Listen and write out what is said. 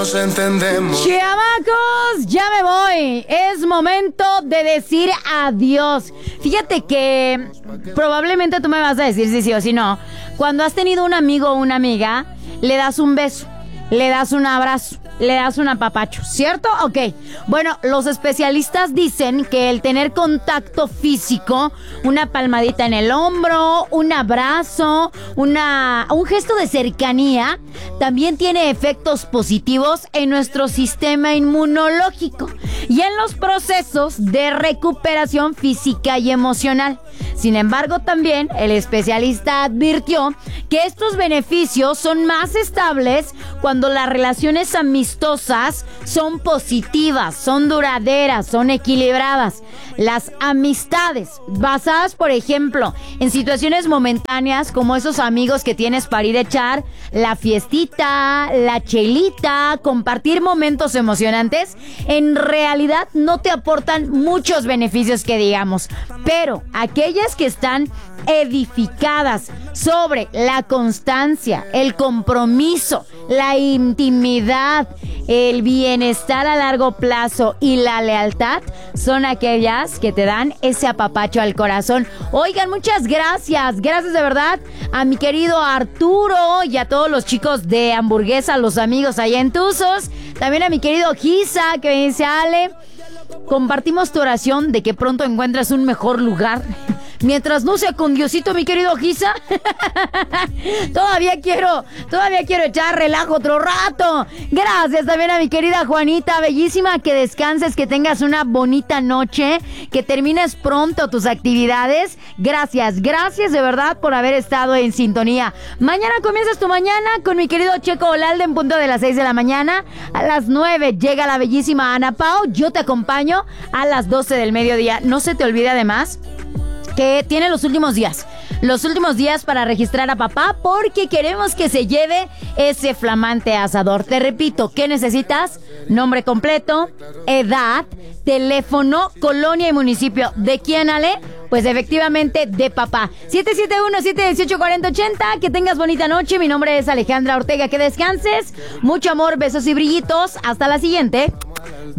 Nos entendemos. Chamacos, ya me voy. Es momento de decir adiós. Fíjate que probablemente tú me vas a decir si sí o si no. Cuando has tenido un amigo o una amiga, le das un beso, le das un abrazo, le das un apapacho, ¿cierto? Ok. Bueno, los especialistas dicen que el tener contacto físico, una palmadita en el hombro, un abrazo, un gesto de cercanía, también tiene efectos positivos en nuestro sistema inmunológico y en los procesos de recuperación física y emocional. Sin embargo, también el especialista advirtió que estos beneficios son más estables cuando las relaciones amistosas son positivas, son duraderas, son equilibradas. Las amistades basadas, por ejemplo, en situaciones momentáneas como esos amigos que tienes para ir a echar la fiestita, la chelita, compartir momentos emocionantes, en realidad no te aportan muchos beneficios que digamos, pero aquellas que están edificadas sobre la constancia, el compromiso, la intimidad, el bienestar a largo plazo y la lealtad son aquellas que te dan ese apapacho al corazón. Oigan, muchas gracias de verdad a mi querido Arturo y a todos los chicos de Hamburguesa, los amigos allá en Tuzos, también a mi querido Gisa que me dice: Ale, compartimos tu oración de que pronto encuentres un mejor lugar. Mientras no sea con Diosito, mi querido Gisa. Todavía quiero echar relajo otro rato. Gracias también a mi querida Juanita, bellísima. Que descanses, que tengas una bonita noche, que termines pronto tus actividades. Gracias de verdad por haber estado en sintonía. Mañana comienzas tu mañana con mi querido Checo Olalde en punto de las 6 de la mañana. A las 9 llega la bellísima Ana Pao. Yo te acompaño a las 12 del mediodía. No se te olvide además que tiene los últimos días para registrar a papá, porque queremos que se lleve ese flamante asador. Te repito, ¿qué necesitas? Nombre completo, edad, teléfono, colonia y municipio. ¿De quién, Ale? Pues efectivamente de papá. 771-718-4080. Que tengas bonita noche. Mi nombre es Alejandra Ortega. Que descanses. Mucho amor, besos y brillitos. Hasta la siguiente.